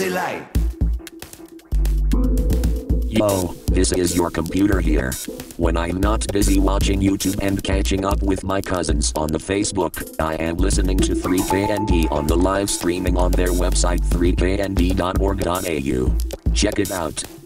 light. Yo, this is your computer here. When I'm not busy watching YouTube and catching up with my cousins on the Facebook, I am listening to 3KND on the live streaming on their website 3knd.org.au. Check it out.